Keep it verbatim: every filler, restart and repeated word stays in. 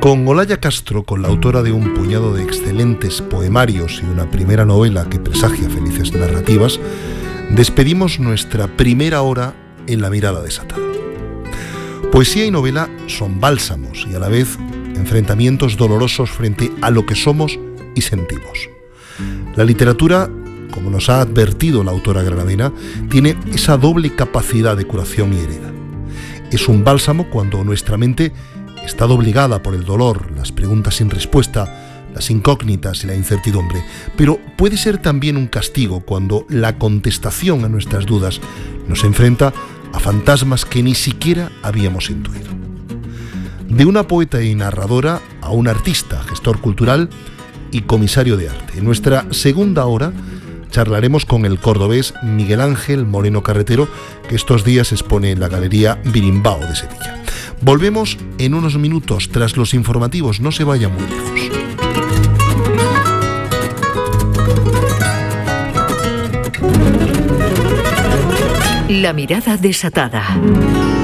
Con Olaya Castro, con la autora de un puñado de excelentes poemarios y una primera novela que presagia felices narrativas, despedimos nuestra primera hora en La Mirada Desatada. Poesía y novela son bálsamos y a la vez enfrentamientos dolorosos frente a lo que somos y sentimos. La literatura, como nos ha advertido la autora granadina, tiene esa doble capacidad de curación y herida. Es un bálsamo cuando nuestra mente está doblegada por el dolor, las preguntas sin respuesta, las incógnitas y la incertidumbre, pero puede ser también un castigo cuando la contestación a nuestras dudas nos enfrenta a fantasmas que ni siquiera habíamos intuido. De una poeta y narradora a un artista, gestor cultural y comisario de arte. En nuestra segunda hora charlaremos con el cordobés Miguel Ángel Moreno Carretero, que estos días expone en la Galería Birimbao de Sevilla. Volvemos en unos minutos tras los informativos, no se vayan muy lejos. La Mirada Desatada.